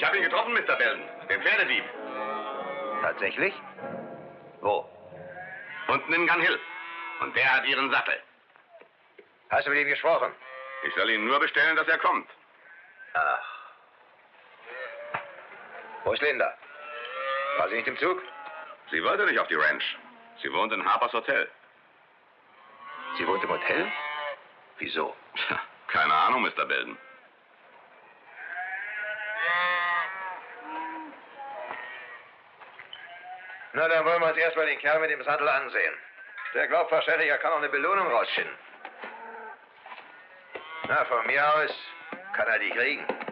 Ich habe ihn getroffen, Mr. Belden. Den Pferdedieb. Tatsächlich? Wo? Unten in Gun Hill. Und der hat Ihren Sattel. Hast du mit ihm gesprochen? Ich soll Ihnen nur bestellen, dass er kommt. Ach. Wo ist Linda? War sie nicht im Zug? Sie wollte nicht auf die Ranch. Sie wohnt in Harpers Hotel. Sie wohnt im Hotel? Wieso? Tja, keine Ahnung, Mr. Belden. Na, dann wollen wir uns erstmal den Kerl mit dem Sattel ansehen. Der glaubt wahrscheinlich, er kann auch eine Belohnung rausschinden. Na, von mir aus kann er die kriegen.